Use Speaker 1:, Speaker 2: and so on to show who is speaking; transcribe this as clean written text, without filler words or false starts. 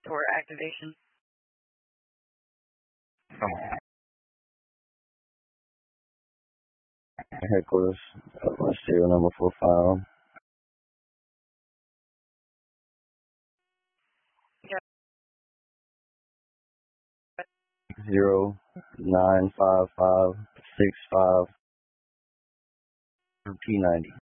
Speaker 1: for activation.
Speaker 2: Headquarters, serial number 45.
Speaker 1: Yeah.
Speaker 2: 095565 P90.